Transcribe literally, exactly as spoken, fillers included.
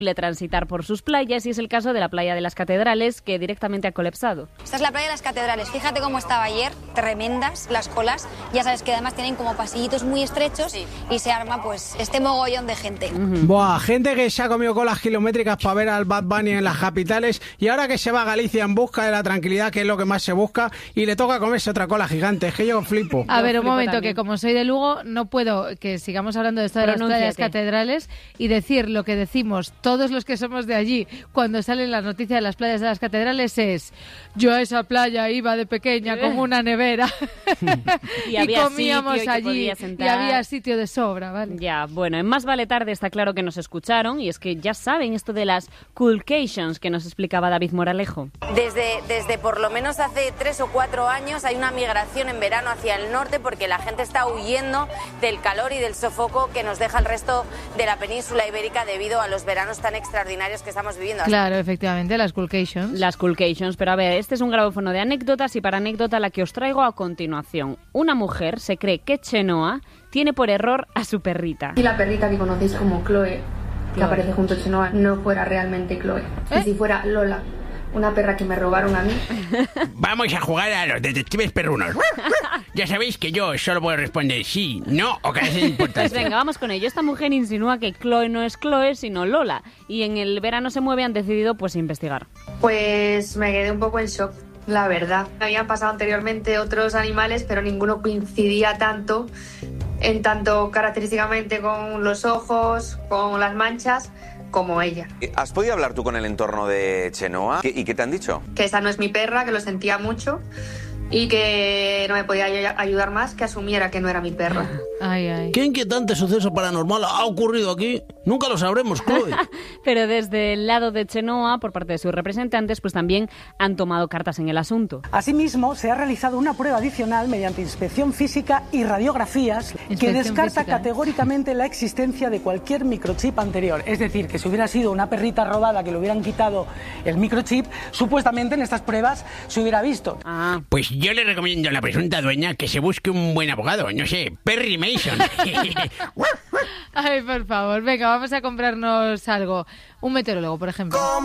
transitar por sus playas, y es el caso de la playa de las Catedrales, que directamente ha colapsado. Esta es la playa de las Catedrales. Fíjate cómo estaba ayer, tremendas las colas. Ya sabes que además tienen como pasillitos muy estrechos, sí, y se arma pues este mogollón de gente. Uh-huh. Buah, gente que se ha comido colas kilométricas para ver al Bad Bunny en las capitales, y ahora que se va a Galicia en busca de la tranquilidad, que es lo que más se busca, y le toca comerse otra cola gigante. Es que yo flipo. A ver, yo un flipo momento, también. Que como soy de Lugo, no puedo que sigamos hablando de esto de las playas catedrales y decir lo que decimos todos los que somos de allí cuando sale la noticia de las playas de las catedrales es: yo a esa playa iba de pequeña como una nevera y, y comíamos allí y había sitio de sobra, ¿vale? Ya, bueno, en Más Vale Tarde está claro que nos escucharon, y es que ya saben esto de las coolcations que nos explicaba David Moralejo. Desde, desde por lo menos hace tres o cuatro años hay una migración en verano hacia el norte porque la gente está huyendo del calor y del sofoco que nos deja el resto de la península ibérica debido a los veranos tan extraordinarios que estamos viviendo. Claro, efectivamente, las coolcations. Las coolcations, pero a ver, este es un grabófono de anécdotas, y para anécdota la que os traigo a continuación. Una mujer se cree que Chenoa tiene por error a su perrita. Si la perrita que conocéis como Chloe, que Chloe. aparece junto a Chenoa, no fuera realmente Chloe, ¿Eh? y si fuera Lola, una perra que me robaron a mí. Vamos a jugar a los detectives perrunos. Ya sabéis que yo solo puedo responder sí, no o que es importante. Pues venga, vamos con ello. Esta mujer insinúa que Chloe no es Chloe, sino Lola. Y en El verano se mueve han decidido pues investigar. Pues me quedé un poco en shock, la verdad. Habían pasado anteriormente otros animales, pero ninguno coincidía tanto, en tanto característicamente con los ojos, con las manchas, como ella. ¿Has podido hablar tú con el entorno de Chenoa? ¿Y qué te han dicho? Que esa no es mi perra, que lo sentía mucho y que no me podía ayudar más, que asumiera que no era mi perra. Ay, ay. ¿Qué inquietante suceso paranormal ha ocurrido aquí? Nunca lo sabremos, Chloe. Pero desde el lado de Chenoa, por parte de sus representantes, pues también han tomado cartas en el asunto. Asimismo, se ha realizado una prueba adicional mediante inspección física y radiografías inspección que descarta física. categóricamente la existencia de cualquier microchip anterior. Es decir, que si hubiera sido una perrita robada que le hubieran quitado el microchip, supuestamente en estas pruebas se hubiera visto. Ah. Pues yo le recomiendo a la presunta dueña que se busque un buen abogado, no sé, Perry Mason. Ay, por favor, venga, vamos a comprarnos algo. Un meteorólogo, por ejemplo.